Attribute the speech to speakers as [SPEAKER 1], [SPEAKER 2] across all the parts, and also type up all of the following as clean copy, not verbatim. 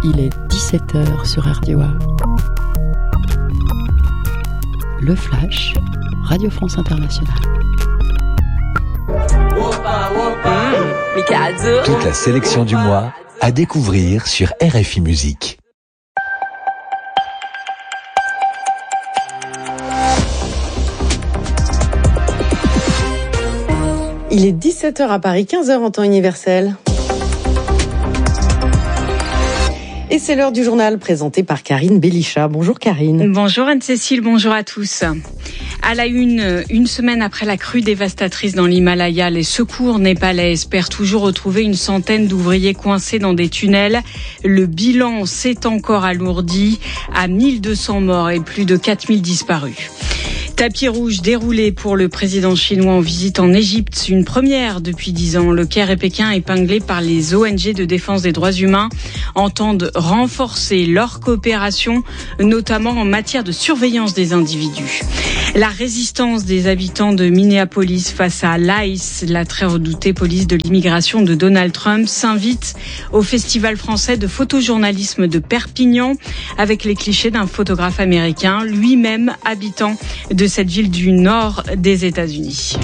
[SPEAKER 1] Il est 17h sur RDOA. Le Flash, Radio France Internationale.
[SPEAKER 2] Toute la sélection du mois à découvrir sur RFI Musique.
[SPEAKER 3] Il est 17h à Paris, 15h en temps universel. Et c'est l'heure du journal présenté par Karine Bélichat. Bonjour Karine.
[SPEAKER 4] Bonjour Anne-Cécile, bonjour à tous. À la une semaine après la crue dévastatrice dans l'Himalaya, les secours népalais espèrent toujours retrouver une centaine d'ouvriers coincés dans des tunnels. Le bilan s'est encore alourdi à 1200 morts et plus de 4000 disparus. Tapis rouge déroulé pour le président chinois en visite en Égypte, une première depuis 10 ans. Le Caire et Pékin, épinglés par les ONG de défense des droits humains, entendent renforcer leur coopération, notamment en matière de surveillance des individus. La résistance des habitants de Minneapolis face à l'ICE, la très redoutée police de l'immigration de Donald Trump, s'invite au Festival français de photojournalisme de Perpignan avec les clichés d'un photographe américain, lui-même habitant de cette ville du nord des États-Unis.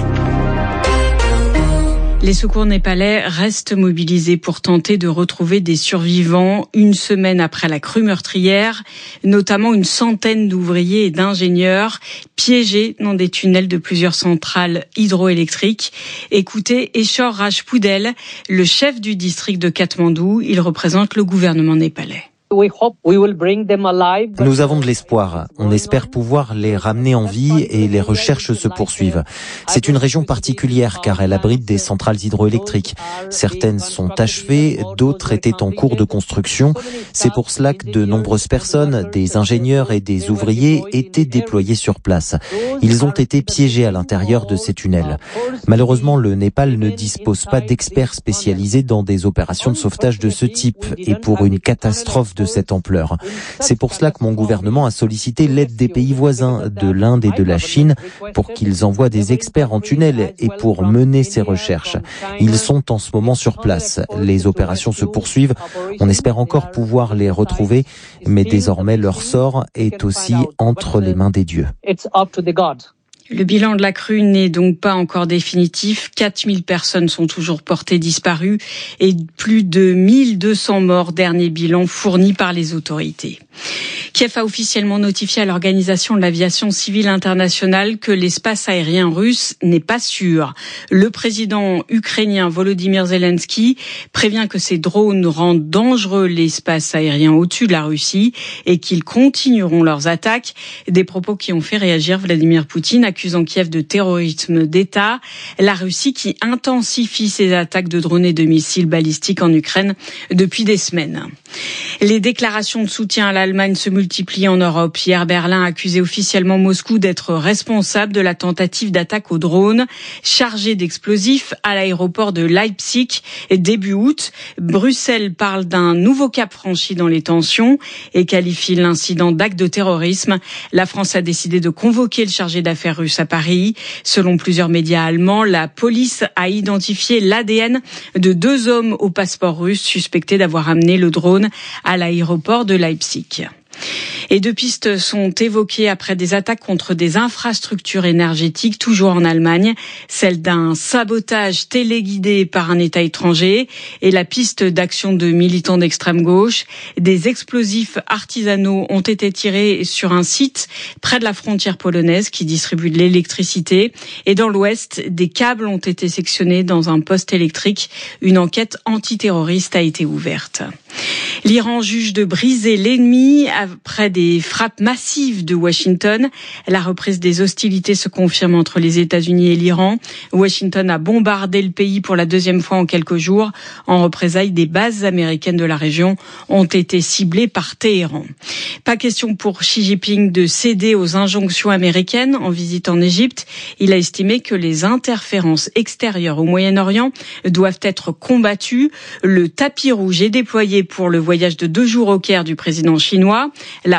[SPEAKER 4] Les secours népalais restent mobilisés pour tenter de retrouver des survivants une semaine après la crue meurtrière, notamment une centaine d'ouvriers et d'ingénieurs piégés dans des tunnels de plusieurs centrales hydroélectriques. Écoutez Eshor Rajpoudel, le chef du district de Katmandou. Il représente le gouvernement népalais.
[SPEAKER 5] Nous avons de l'espoir. On espère pouvoir les ramener en vie et les recherches se poursuivent. C'est une région particulière car elle abrite des centrales hydroélectriques. Certaines sont achevées, d'autres étaient en cours de construction. C'est pour cela que de nombreuses personnes, des ingénieurs et des ouvriers étaient déployés sur place. Ils ont été piégés à l'intérieur de ces tunnels. Malheureusement, le Népal ne dispose pas d'experts spécialisés dans des opérations de sauvetage de ce type et pour une catastrophe de cette ampleur. C'est pour cela que mon gouvernement a sollicité l'aide des pays voisins, de l'Inde et de la Chine, pour qu'ils envoient des experts en tunnel et pour mener ces recherches. Ils sont en ce moment sur place. Les opérations se poursuivent. On espère encore pouvoir les retrouver, mais désormais leur sort est aussi entre les mains des dieux.
[SPEAKER 4] Le bilan de la crue n'est donc pas encore définitif. 4000 personnes sont toujours portées disparues et plus de 1200 morts, dernier bilan fourni par les autorités. Kiev a officiellement notifié à l'Organisation de l'aviation civile internationale que l'espace aérien russe n'est pas sûr. Le président ukrainien Volodymyr Zelensky prévient que ces drones rendent dangereux l'espace aérien au-dessus de la Russie et qu'ils continueront leurs attaques. Des propos qui ont fait réagir Vladimir Poutine, accusant Kiev de terrorisme d'État. La Russie qui intensifie ses attaques de drones et de missiles balistiques en Ukraine depuis des semaines. Les déclarations de soutien à l'Allemagne se multiplient en Europe. Hier, Berlin a accusé officiellement Moscou d'être responsable de la tentative d'attaque au drone chargé d'explosifs à l'aéroport de Leipzig début août. Bruxelles parle d'un nouveau cap franchi dans les tensions et qualifie l'incident d'acte de terrorisme. La France a décidé de convoquer le chargé d'affaires russe à Paris. Selon plusieurs médias allemands, la police a identifié l'ADN de 2 hommes au passeport russe suspectés d'avoir amené le drone à l'aéroport de Leipzig. Et 2 pistes sont évoquées après des attaques contre des infrastructures énergétiques, toujours en Allemagne. Celle d'un sabotage téléguidé par un État étranger et la piste d'action de militants d'extrême gauche. Des explosifs artisanaux ont été tirés sur un site près de la frontière polonaise qui distribue de l'électricité. Et dans l'ouest, des câbles ont été sectionnés dans un poste électrique. Une enquête antiterroriste a été ouverte. L'Iran juge de briser l'ennemi après des frappes massives de Washington. La reprise des hostilités se confirme entre les États-Unis et l'Iran. Washington a bombardé le pays pour la 2e fois en quelques jours. En représailles, des bases américaines de la région ont été ciblées par Téhéran. Pas question pour Xi Jinping de céder aux injonctions américaines en visite en Égypte. Il a estimé que les interférences extérieures au Moyen-Orient doivent être combattues. Le tapis rouge est déployé pour le voyage de 2 jours au Caire du président chinois. La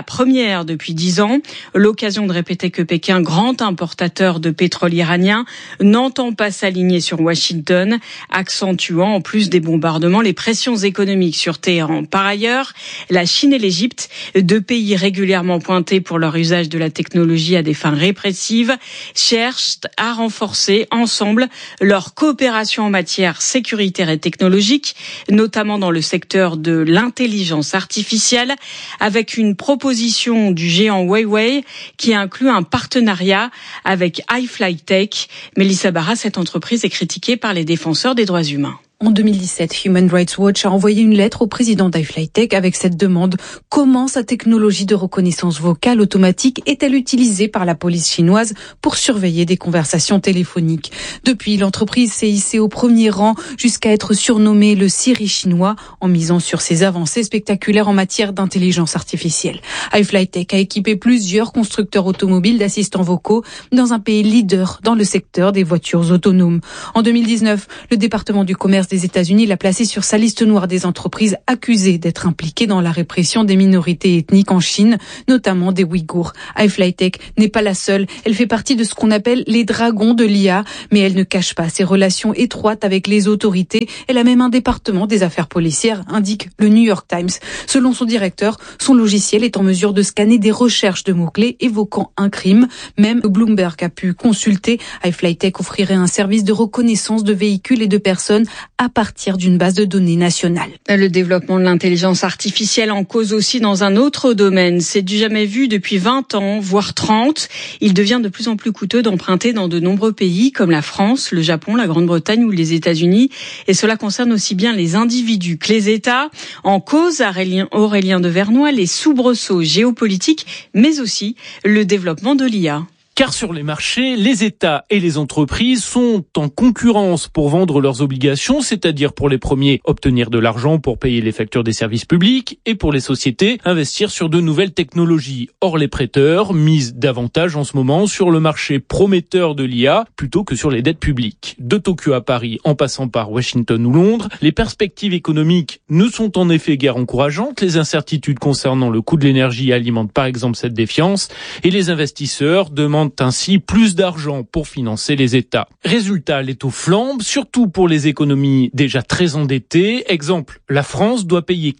[SPEAKER 4] première depuis 10 ans. L'occasion de répéter que Pékin, grand importateur de pétrole iranien, n'entend pas s'aligner sur Washington, accentuant en plus des bombardements les pressions économiques sur Téhéran. Par ailleurs, la Chine et l'Égypte, deux pays régulièrement pointés pour leur usage de la technologie à des fins répressives, cherchent à renforcer ensemble leur coopération en matière sécuritaire et technologique, notamment dans le secteur de l'intelligence artificielle, avec une proposition du géant Huawei qui inclut un partenariat avec iFlyTek. Mélissa Barra, cette entreprise est critiquée par les défenseurs des droits humains.
[SPEAKER 6] En 2017, Human Rights Watch a envoyé une lettre au président d'iFlyTek avec cette demande. Comment sa technologie de reconnaissance vocale automatique est-elle utilisée par la police chinoise pour surveiller des conversations téléphoniques? Depuis, l'entreprise s'est hissée au premier rang jusqu'à être surnommée le Siri chinois en misant sur ses avancées spectaculaires en matière d'intelligence artificielle. iFlyTek a équipé plusieurs constructeurs automobiles d'assistants vocaux dans un pays leader dans le secteur des voitures autonomes. En 2019, le département du commerce des États-Unis l'a placé sur sa liste noire des entreprises accusées d'être impliquées dans la répression des minorités ethniques en Chine, notamment des Ouïghours. iFlyTek n'est pas la seule. Elle fait partie de ce qu'on appelle les dragons de l'IA, mais elle ne cache pas ses relations étroites avec les autorités. Elle a même un département des affaires policières, indique le New York Times. Selon son directeur, son logiciel est en mesure de scanner des recherches de mots-clés évoquant un crime. Même Bloomberg a pu consulter. iFlyTek offrirait un service de reconnaissance de véhicules et de personnes à partir d'une base de données nationale.
[SPEAKER 4] Le développement de l'intelligence artificielle en cause aussi dans un autre domaine. C'est du jamais vu depuis 20 ans, voire 30. Il devient de plus en plus coûteux d'emprunter dans de nombreux pays comme la France, le Japon, la Grande-Bretagne ou les États-Unis. Et cela concerne aussi bien les individus que les États. En cause, Aurélien de Vernoy, les soubresauts géopolitiques, mais aussi le développement de l'IA.
[SPEAKER 7] Car sur les marchés, les États et les entreprises sont en concurrence pour vendre leurs obligations, c'est-à-dire pour les premiers obtenir de l'argent pour payer les factures des services publics et pour les sociétés investir sur de nouvelles technologies. Or, les prêteurs misent davantage en ce moment sur le marché prometteur de l'IA plutôt que sur les dettes publiques. De Tokyo à Paris, en passant par Washington ou Londres, les perspectives économiques ne sont en effet guère encourageantes. Les incertitudes concernant le coût de l'énergie alimentent par exemple cette défiance et les investisseurs demandent ainsi plus d'argent pour financer les États. Résultat, les taux flambent, surtout pour les économies déjà très endettées. Exemple, la France doit payer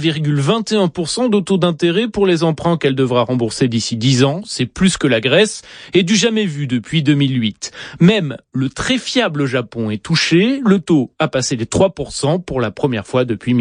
[SPEAKER 7] 4,21% de taux d'intérêt pour les emprunts qu'elle devra rembourser d'ici 10 ans. C'est plus que la Grèce et du jamais vu depuis 2008. Même le très fiable Japon est touché. Le taux a passé les 3% pour la première fois depuis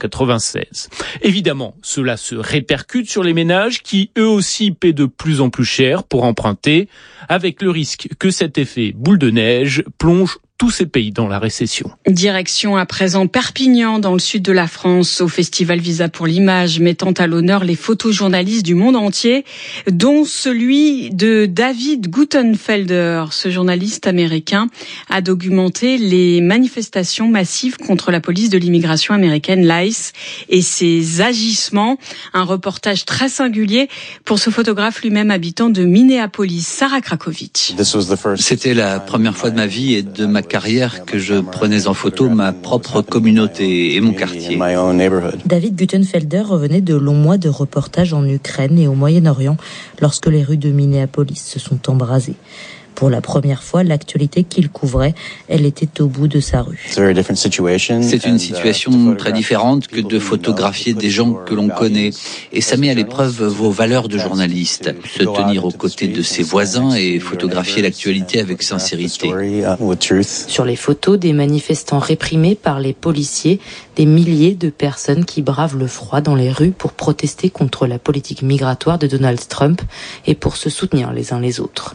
[SPEAKER 7] 1996. Évidemment, cela se répercute sur les ménages qui, eux aussi, paient de plus en plus cher pour emprunter, avec le risque que cet effet boule de neige plonge tous ces pays dans la récession.
[SPEAKER 4] Direction à présent Perpignan, dans le sud de la France, au festival Visa pour l'image, mettant à l'honneur les photojournalistes du monde entier, dont celui de David Gutenfelder. Ce journaliste américain a documenté les manifestations massives contre la police de l'immigration américaine, l'ICE, et ses agissements. Un reportage très singulier pour ce photographe lui-même habitant de Minneapolis, Sarah Krakovic.
[SPEAKER 8] C'était la première fois de ma vie et de ma carrière que je prenais en photo ma propre communauté et mon quartier.
[SPEAKER 9] David Gutenfelder revenait de longs mois de reportages en Ukraine et au Moyen-Orient lorsque les rues de Minneapolis se sont embrasées. Pour la première fois, l'actualité qu'il couvrait, elle était au bout de sa rue.
[SPEAKER 8] C'est une situation très différente que de photographier des gens que l'on connaît. Et ça met à l'épreuve vos valeurs de journaliste. Se tenir aux côtés de ses voisins et photographier l'actualité avec sincérité.
[SPEAKER 9] Sur les photos des manifestants réprimés par les policiers, des milliers de personnes qui bravent le froid dans les rues pour protester contre la politique migratoire de Donald Trump et pour se soutenir les uns les autres.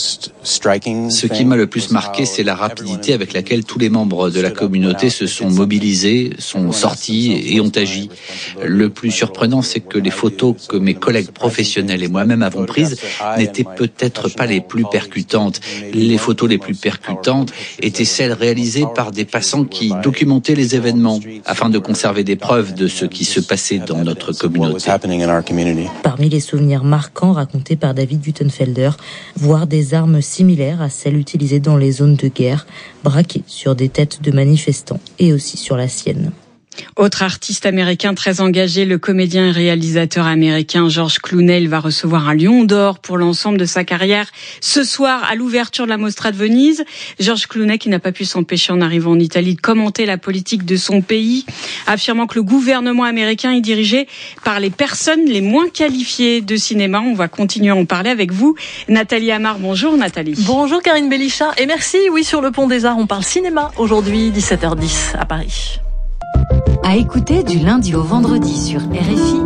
[SPEAKER 8] Ce qui m'a le plus marqué, c'est la rapidité avec laquelle tous les membres de la communauté se sont mobilisés, sont sortis et ont agi. Le plus surprenant, c'est que les photos que mes collègues professionnels et moi-même avons prises n'étaient peut-être pas les plus percutantes. Les photos les plus percutantes étaient celles réalisées par des passants qui documentaient les événements afin de conserver des preuves de ce qui se passait dans notre communauté.
[SPEAKER 9] Parmi les souvenirs marquants racontés par David Gutenfelder, voir des armes similaires à celles utilisées dans les zones de guerre, braquées sur des têtes de manifestants et aussi sur la sienne.
[SPEAKER 4] Autre artiste américain très engagé, le comédien et réalisateur américain George Clooney va recevoir un Lion d'Or pour l'ensemble de sa carrière ce soir à l'ouverture de la Mostra de Venise. George Clooney, qui n'a pas pu s'empêcher en arrivant en Italie de commenter la politique de son pays, affirmant que le gouvernement américain est dirigé par les personnes les moins qualifiées de cinéma. On va continuer à en parler avec vous. Nathalie Amar, bonjour Nathalie.
[SPEAKER 10] Bonjour Karine Bélichat et merci. Oui, sur le Pont des Arts, on parle cinéma aujourd'hui, 17h10 à Paris.
[SPEAKER 9] À écouter du lundi au vendredi sur RFI.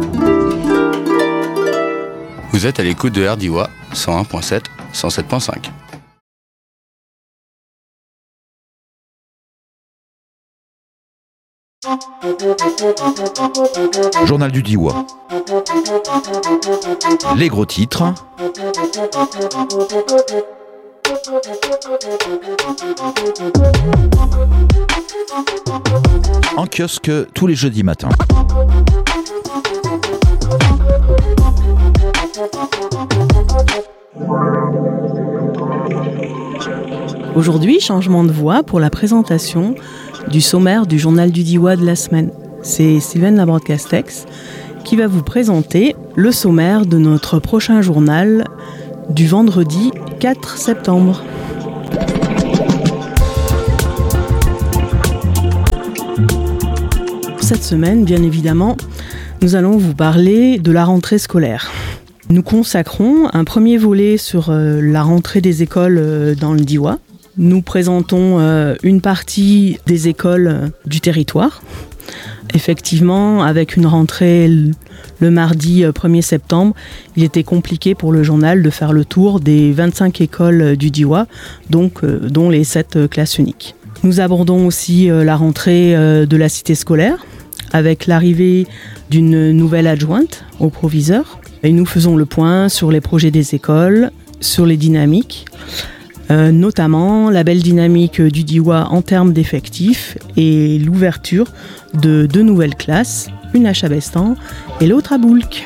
[SPEAKER 11] Vous êtes à l'écoute de RDIWA 101.7, 107.5.
[SPEAKER 12] Journal du Diois. Les gros titres. En kiosque tous les jeudis matins.
[SPEAKER 13] Aujourd'hui, changement de voix pour la présentation du sommaire du journal du Diois de la semaine. C'est Sylvaine Laborde-Castex qui va vous présenter le sommaire de notre prochain journal du vendredi 4 septembre. Cette semaine, bien évidemment, nous allons vous parler de la rentrée scolaire. Nous consacrons un premier volet sur la rentrée des écoles dans le Diois. Nous présentons une partie des écoles du territoire. Effectivement, avec une rentrée le mardi 1er septembre, il était compliqué pour le journal de faire le tour des 25 écoles du Diois, donc, dont les 7 classes uniques. Nous abordons aussi la rentrée de la cité scolaire, avec l'arrivée d'une nouvelle adjointe au proviseur. Et nous faisons le point sur les projets des écoles, sur les dynamiques, notamment la belle dynamique du Diois en termes d'effectifs et l'ouverture de 2 nouvelles classes, une à Chabestan et l'autre à Boulques.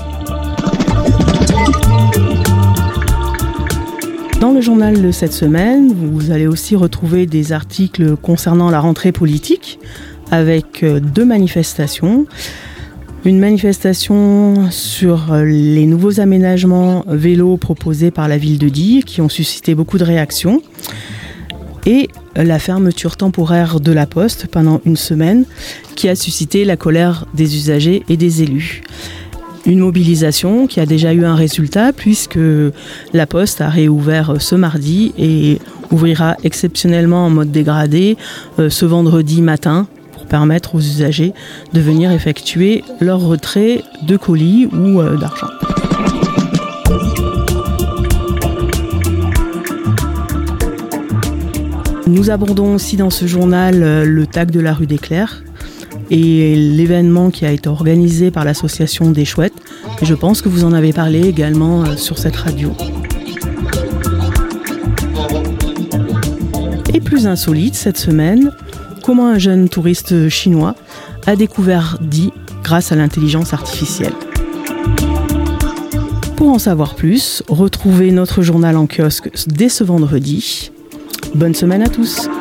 [SPEAKER 13] Dans le journal de cette semaine, vous allez aussi retrouver des articles concernant la rentrée politique avec 2 manifestations. Une manifestation sur les nouveaux aménagements vélos proposés par la ville de Die qui ont suscité beaucoup de réactions. Et la fermeture temporaire de la Poste pendant une semaine qui a suscité la colère des usagers et des élus. Une mobilisation qui a déjà eu un résultat puisque la Poste a réouvert ce mardi et ouvrira exceptionnellement en mode dégradé ce vendredi matin pour permettre aux usagers de venir effectuer leur retrait de colis ou d'argent. Nous abordons aussi dans ce journal le TAC de la rue des Clercs et l'événement qui a été organisé par l'association des Chouettes. Et je pense que vous en avez parlé également sur cette radio. Et plus insolite cette semaine, comment un jeune touriste chinois a découvert Die grâce à l'intelligence artificielle. Pour en savoir plus, retrouvez notre journal en kiosque dès ce vendredi. Bonne semaine à tous.